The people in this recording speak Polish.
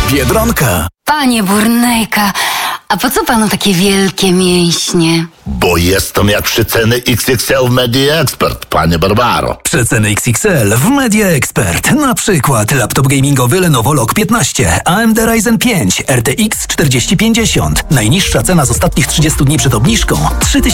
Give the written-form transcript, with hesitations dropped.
Biedronka. Panie Burnejka, a po co panu takie wielkie mięśnie? Bo jestem jak przeceny XXL w Media Expert, panie Barbaro. Przeceny XXL w Media Expert. Na przykład laptop gamingowy Lenovo Log 15, AMD Ryzen 5, RTX 4050. Najniższa cena z ostatnich 30 dni przed obniżką 3000